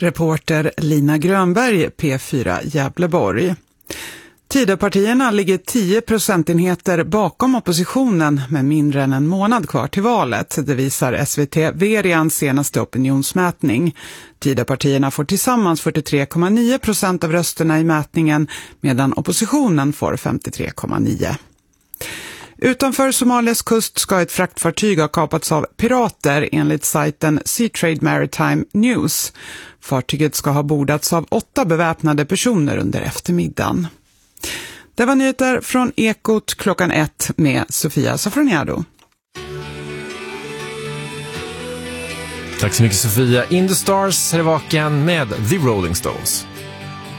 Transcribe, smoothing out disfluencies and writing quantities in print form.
Reporter Lina Grönberg, P4 Gävleborg. Tidöpartierna ligger 10 procentenheter bakom oppositionen med mindre än en månad kvar till valet. Det visar SVT Verians senaste opinionsmätning. Tidöpartierna får tillsammans 43,9% av rösterna i mätningen medan oppositionen får 53,9%. Utanför Somalias kust ska ett fraktfartyg ha kapats av pirater enligt sajten Seatrade Maritime News. Fartyget ska ha bordats av 8 beväpnade personer under eftermiddagen. Det var nyheter från Ekot klockan 1 med Sofia Safroniado. Tack så mycket Sofia. In the Stars är vaken med The Rolling Stones.